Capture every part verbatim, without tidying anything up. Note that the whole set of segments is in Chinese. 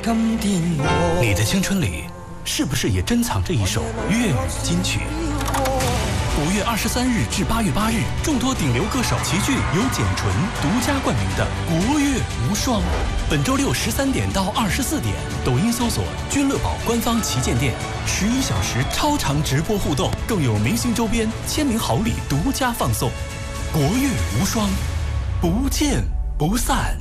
你的青春里是不是也珍藏着一首粤语金曲？五月二十三日至八月八日，众多顶流歌手齐聚，由简纯独家冠名的国乐无双。本周六十三点到二十四点，抖音搜索“君乐宝”官方旗舰店，十一小时超长直播互动，更有明星周边、签名好礼独家放送。国乐无双，不见不散。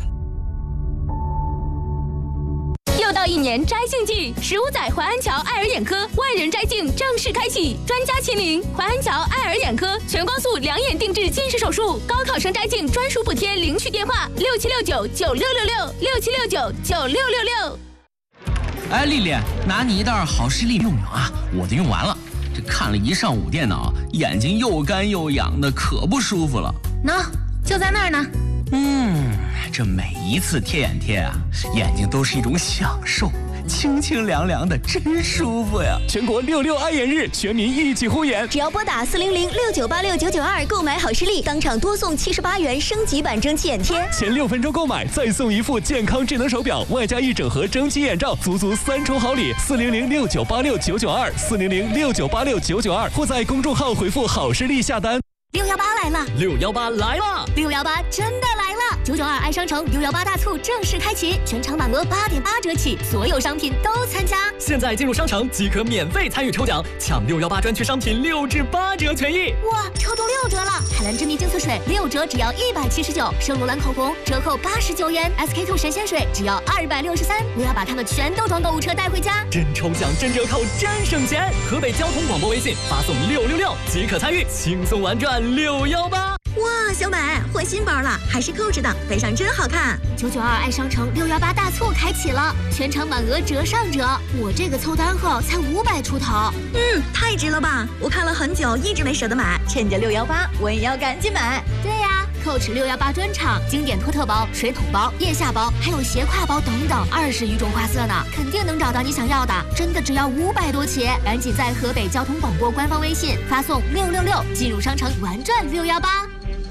又到一年摘杏季，十五载淮安桥爱尔眼科万人摘镜正式开启，专家亲临淮安桥爱尔眼科，全光速两眼定制近视手术，高考生摘镜专属补贴，领取电话六七六九九六六六六七六九九六六六。 哎，丽丽，拿你一袋好视力用用啊，我的用完了。这看了一上午电脑，眼睛又干又痒的，可不舒服了。 喏，就在那儿呢。 嗯，这每一次贴眼贴啊，眼睛都是一种享受，清清凉凉的，真舒服呀！ 全国六六爱眼日，全民一起护眼。 只要拨打四零零六九八六九九二购买好视力，当场多送七十八元升级版蒸汽眼贴。 前六分钟购买，再送一副健康智能手表，外加一整盒蒸汽眼罩，足足三重好礼。四零零六九八六九九二，四零零六九八六九九二，或在公众号回复好视力下单。 六幺八来了， 六幺八来了， 六幺八真的来了！九九二爱商城六幺八大促正式开启，全场满额八点八折起，所有商品都参加。 现在进入商城即可免费参与抽奖，抢六幺八专区商品六至八折权益。 哇，抽中六折了！海蓝之谜净色水六折只要一百七十九，圣罗兰口红折扣八十九元 ，S K two 神仙水只要二百六十三。我要把它们全都装购物车带回家。 真抽奖，真折扣，真省钱！河北交通广播微信发送六六六即可参与，轻松玩转六幺八。 哇，小美换新包了，还是扣着的，背上真好看。九九二爱商城六幺八大促开启了，全场满额折上折，我这个凑单后才五百出头。嗯，太值了吧！我看了很久，一直没舍得买，趁着六幺八，我也要赶紧买。对呀，Coach 六幺八专场，经典托特包、水桶包、腋下包，还有斜挎包等等，二十余种花色呢，肯定能找到你想要的。真的只要五百多起，赶紧在河北交通广播官方微信发送六六六，进入商城玩转六幺八。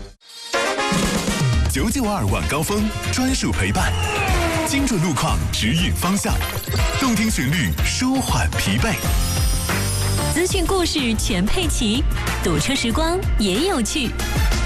九九二晚高峰专属陪伴，精准路况指引方向，动听旋律舒缓疲惫， 资讯故事全配齐，堵车时光也有趣。